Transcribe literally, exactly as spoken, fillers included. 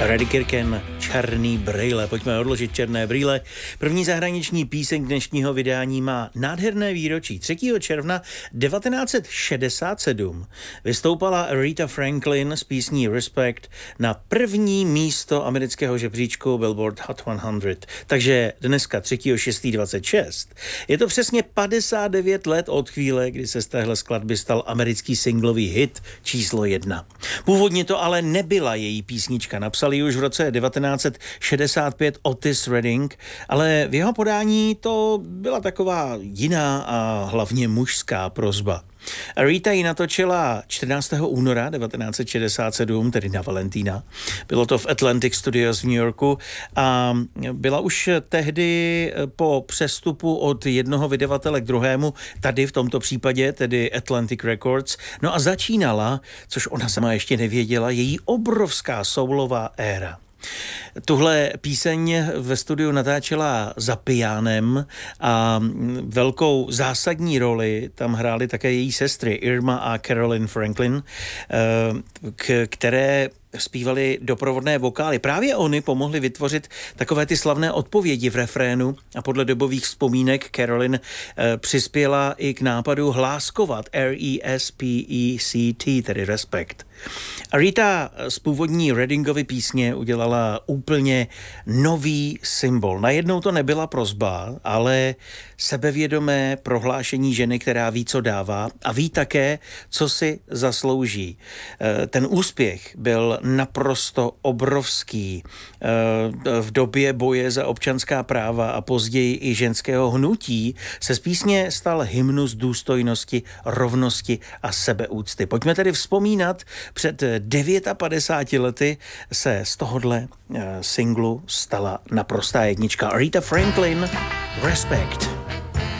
Reddy Kirken, Černý brýle. Pojďme odložit černé brýle. První zahraniční píseň dnešního vydání má nádherné výročí. třetího června devatenáct set šedesát sedm vystoupala Aretha Franklin s písní Respect na první místo amerického žebříčku Billboard Hot sto. Takže dneska třetího šestého dvacet šest je to přesně padesát devět let od chvíle, kdy se z téhle skladby stal americký singlový hit číslo jedna. Původně to ale nebyla její písnička. Napsal ji už v roce devatenáct set šedesát pět Otis Redding, ale v jeho podání to byla taková jiná a hlavně mužská prosba. Aretha ji natočila čtrnáctého února devatenáct set šedesát sedm, tedy na Valentína. Bylo to v Atlantic Studios v New Yorku a byla už tehdy po přestupu od jednoho vydavatele k druhému, tady v tomto případě, tedy Atlantic Records. No a začínala, což ona sama ještě nevěděla, její obrovská soulová éra. Tuhle píseň ve studiu natáčela za pianem a velkou zásadní roli tam hrály také její sestry Irma a Carolyn Franklin, k- které zpívali doprovodné vokály. Právě oni pomohli vytvořit takové ty slavné odpovědi v refrénu a podle dobových vzpomínek Carolyn eh, přispěla i k nápadu hláskovat R E S P E C T, tedy Respect. Aretha z původní Reddingovy písně udělala úplně nový symbol. Najednou to nebyla prosba, ale sebevědomé prohlášení ženy, která ví, co dává a ví také, co si zaslouží. Ten úspěch byl naprosto obrovský. V době boje za občanská práva a později i ženského hnutí se z písně stal hymnus důstojnosti, rovnosti a sebeúcty. Pojďme tedy vzpomínat, před padesát devět lety se z tohohle singlu stala naprostá jednička. Aretha Franklin, Respect.